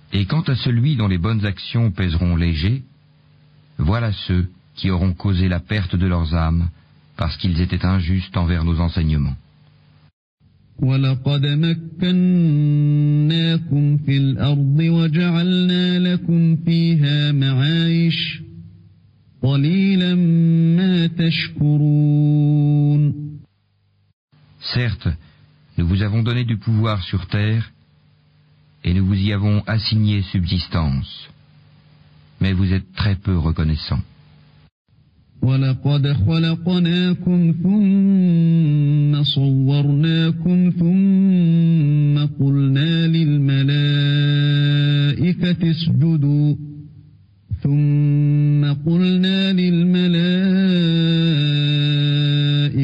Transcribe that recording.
Et quant à celui dont les bonnes actions pèseront léger, voilà ceux qui auront causé la perte de leurs âmes parce qu'ils étaient injustes envers nos enseignements. وَلَقَدْ مَكَّنَّاكُمْ فِي الْأَرْضِ وَجَعَلْنَا لَكُمْ فِيهَا مَعَايِشَ قَلِيلًا مَا تَشْكُرُونَ. Certes, nous vous avons donné du pouvoir sur terre et nous vous y avons assigné subsistance, mais vous êtes très peu reconnaissants. وَلَقَدْ خَلَقْنَاكُمْ ثُمَّ صَوَّرْنَاكُمْ